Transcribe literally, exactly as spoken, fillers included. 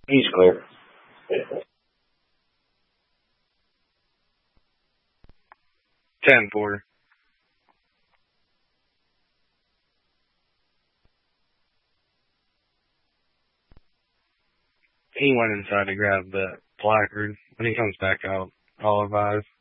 He's clear. ten four. He went inside to grab the placard. When he comes back out, I'll advise.